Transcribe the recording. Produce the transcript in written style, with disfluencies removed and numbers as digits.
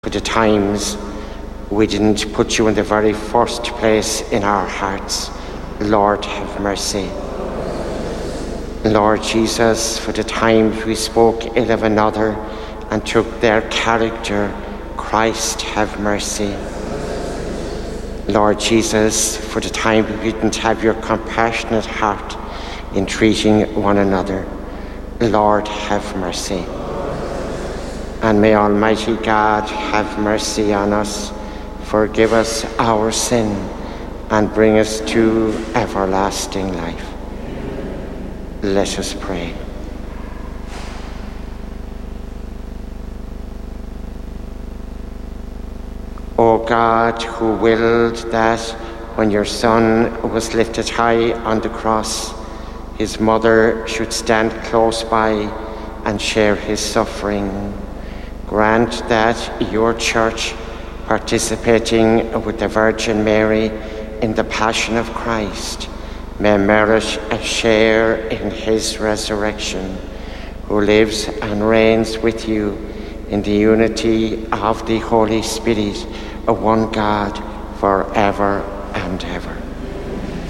for the times we didn't put you in the very first place in our hearts. Lord, have mercy. Lord Jesus, for the times we spoke ill of another and took their character, Christ, have mercy. Lord Jesus, for the time we didn't have your compassionate heart in treating one another, Lord, have mercy. And may Almighty God have mercy on us, forgive us our sin, and bring us to everlasting life. Let us pray. O God, who willed that when your Son was lifted high on the cross, his mother should stand close by and share his suffering, grant that your Church, participating with the Virgin Mary in the Passion of Christ, may merit a share in his resurrection, who lives and reigns with you in the unity of the Holy Spirit, one God, forever and ever.